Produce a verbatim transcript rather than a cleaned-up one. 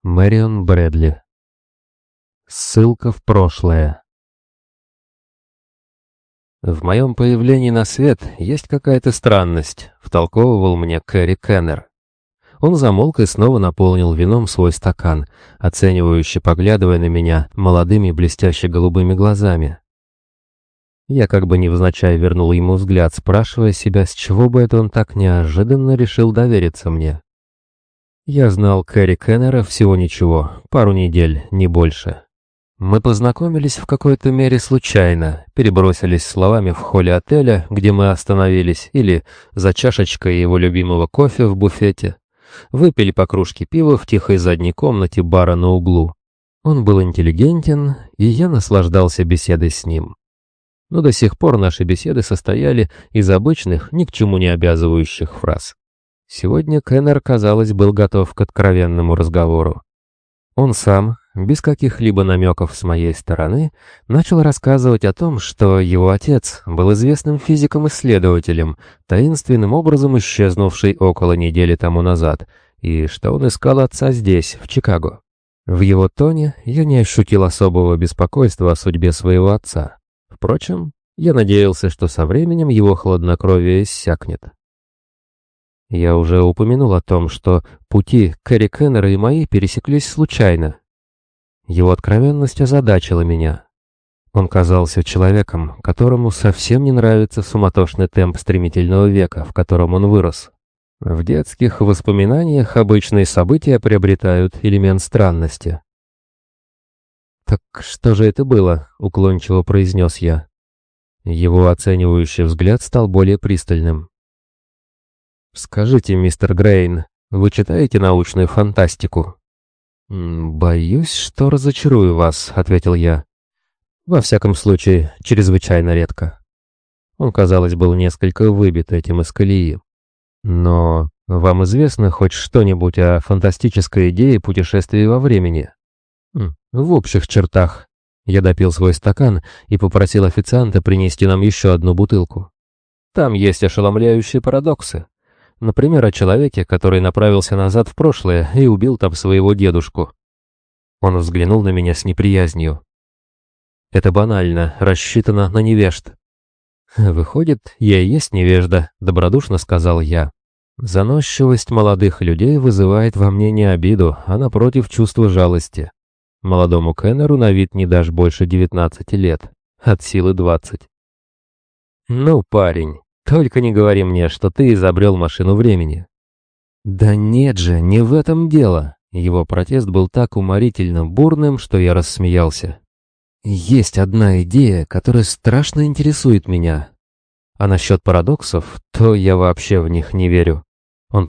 Мэрион Брэдли. Ссылка в прошлое. «В моем появлении на свет есть какая-то странность», — втолковывал мне Кэрри Кеннер. Он замолк и снова наполнил вином свой стакан, оценивающе поглядывая на меня молодыми блестяще-голубыми глазами. Я как бы невзначай вернул ему взгляд, спрашивая себя, с чего бы это он так неожиданно решил довериться мне. Я знал Кэрри Кеннера всего ничего, пару недель, не больше. Мы познакомились в какой-то мере случайно, перебросились словами в холле отеля, где мы остановились, или за чашечкой его любимого кофе в буфете. Выпили по кружке пива в тихой задней комнате бара на углу. Он был интеллигентен, и я наслаждался беседой с ним. Но до сих пор наши беседы состояли из обычных, ни к чему не обязывающих фраз. Сегодня Кеннер, казалось, был готов к откровенному разговору. Он сам, без каких-либо намеков с моей стороны, начал рассказывать о том, что его отец был известным физиком-исследователем, таинственным образом исчезнувший около недели тому назад, и что он искал отца здесь, в Чикаго. В его тоне я не ощутил особого беспокойства о судьбе своего отца. Впрочем, я надеялся, что со временем его хладнокровие иссякнет. Я уже упомянул о том, что пути Кэрри Кеннера и мои пересеклись случайно. Его откровенность озадачила меня. Он казался человеком, которому совсем не нравится суматошный темп стремительного века, в котором он вырос. В детских воспоминаниях обычные события приобретают элемент странности. «Так что же это было?» — уклончиво произнес я. Его оценивающий взгляд стал более пристальным. «Скажите, мистер Грейн, вы читаете научную фантастику?» «Боюсь, что разочарую вас», — ответил я. «Во всяком случае, чрезвычайно редко». Он, казалось, был несколько выбит этим из колеи. «Но вам известно хоть что-нибудь о фантастической идее путешествий во времени?» «В общих чертах». Я допил свой стакан и попросил официанта принести нам еще одну бутылку. «Там есть ошеломляющие парадоксы. Например, о человеке, который направился назад в прошлое и убил там своего дедушку». Он взглянул на меня с неприязнью. «Это банально, рассчитано на невежд». «Выходит, я и есть невежда», — добродушно сказал я. «Заносчивость молодых людей вызывает во мне не обиду, а напротив чувство жалости. Молодому Кеннеру на вид не дашь больше девятнадцати лет, от силы двадцать». «Ну, парень, только не говори мне, что ты изобрел машину времени». «Да нет же, не в этом дело». Его протест был так уморительно бурным, что я рассмеялся. «Есть одна идея, которая страшно интересует меня. А насчет парадоксов, то я вообще в них не верю.